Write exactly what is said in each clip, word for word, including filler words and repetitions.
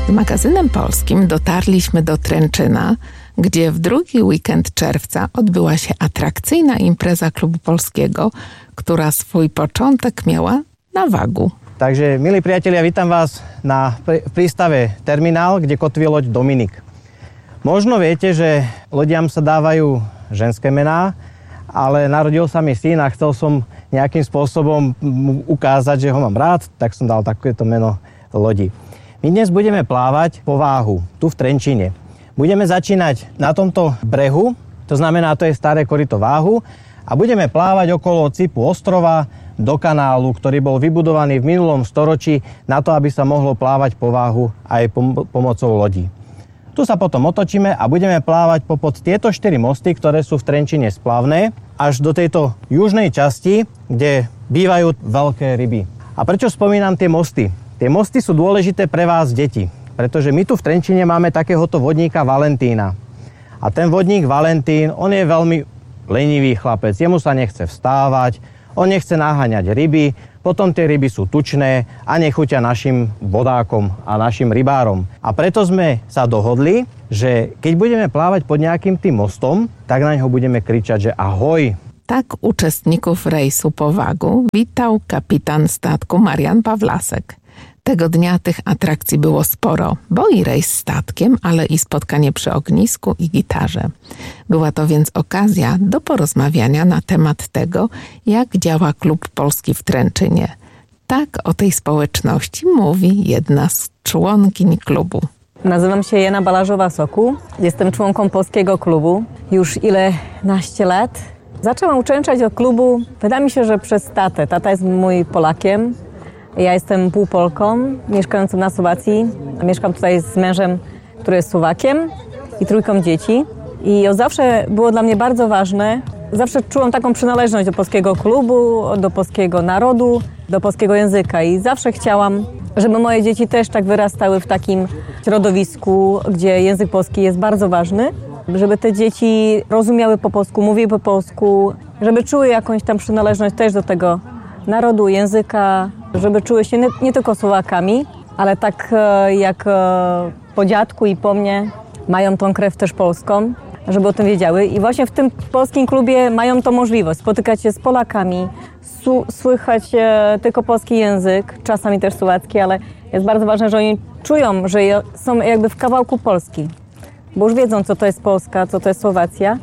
Z magazynem polskim dotarliśmy do Tręczyna, gdzie w drugi weekend czerwca odbyła się atrakcyjna impreza Klubu Polskiego, która swój początek miała na Vágu. Takže, milí priatelia, vítam vás na prístave Terminál, kde kotví loď Dominik. Možno viete, že lodiam sa dávajú ženské mená, ale narodil sa mi syn a chcel som nejakým spôsobom mu ukázať, že ho mám rád, tak som dal takéto meno lodi. My dnes budeme plávať po Váhu, tu v Trenčine. Budeme začínať na tomto brehu, to znamená, to je staré koryto Váhu, a budeme plávať okolo cipu ostrova do kanálu, ktorý bol vybudovaný v minulom storočí na to, aby sa mohlo plávať po Váhu aj pomocou lodí. Tu sa potom otočíme a budeme plávať popod tieto štyri mosty, ktoré sú v Trenčine splavné, až do tejto južnej časti, kde bývajú veľké ryby. A prečo spomínam tie mosty? Tie mosty sú dôležité pre vás, deti, pretože my tu v Trenčine máme takéhoto vodníka Valentína. A ten vodník Valentín, on je veľmi lenivý chlapec, jemu sa nechce vstávať, on nechce naháňať ryby, potom tie ryby sú tučné a nechutia našim vodákom a našim rybárom. A preto sme sa dohodli, že keď budeme plávať pod nejakým tým mostom, tak na neho budeme kričať, že ahoj. Tak uczestników rejsu po Vágu witał kapitan statku Marian Pawlasek. Tego dnia tych atrakcji było sporo, bo i rejs statkiem, ale i spotkanie przy ognisku i gitarze. Była to więc okazja do porozmawiania na temat tego, jak działa Klub Polski w Tręczynie. Tak o tej społeczności mówi jedna z członkiń klubu. Nazywam się Jana Balarzowa-Soku, jestem członką Polskiego Klubu już ilenaście lat. Zaczęłam uczęszczać do klubu, wydaje mi się, że przez tatę. Tata jest mój Polakiem. Ja jestem półpolką, mieszkającą na Słowacji. Mieszkam tutaj z mężem, który jest Słowakiem i trójką dzieci. I od zawsze było dla mnie bardzo ważne, zawsze czułam taką przynależność do polskiego klubu, do polskiego narodu, do polskiego języka. I zawsze chciałam, żeby moje dzieci też tak wyrastały w takim środowisku, gdzie język polski jest bardzo ważny. Żeby te dzieci rozumiały po polsku, mówiły po polsku, żeby czuły jakąś tam przynależność też do tego narodu, języka, żeby czuły się nie, nie tylko Słowakami, ale tak e, jak e, po dziadku i po mnie mają tą krew też polską, żeby o tym wiedziały. I właśnie w tym polskim klubie mają tą możliwość spotykać się z Polakami, su, słychać e, tylko polski język, czasami też słowacki, ale jest bardzo ważne, że oni czują, że je, są jakby w kawałku Polski, bo już wiedzą, co to jest Polska, co to jest Słowacja.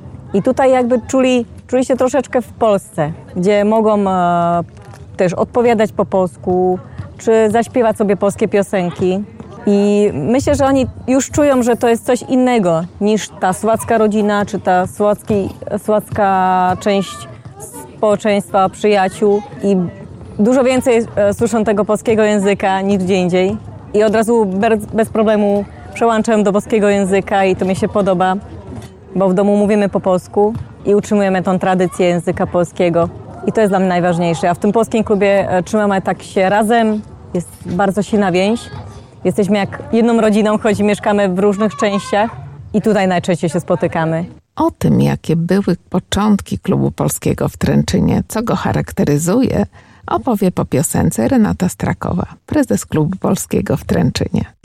I tutaj jakby czuli, czuli się troszeczkę w Polsce, gdzie mogą e, też odpowiadać po polsku, czy zaśpiewać sobie polskie piosenki. I myślę, że oni już czują, że to jest coś innego niż ta słowacka rodzina, czy ta słowacki, słowacka część społeczeństwa, przyjaciół. I dużo więcej e, słyszą tego polskiego języka niż gdzie indziej. I od razu bez, bez problemu przełączam do polskiego języka i to mi się podoba, bo w domu mówimy po polsku i utrzymujemy tą tradycję języka polskiego. I to jest dla mnie najważniejsze. A w tym polskim klubie trzymamy tak się razem, jest bardzo silna więź. Jesteśmy jak jedną rodziną, choć mieszkamy w różnych częściach i tutaj najczęściej się spotykamy. O tym, jakie były początki Klubu Polskiego w Tręczynie, co go charakteryzuje, opowie po piosence Renata Strakowa, prezes Klubu Polskiego w Tręczynie.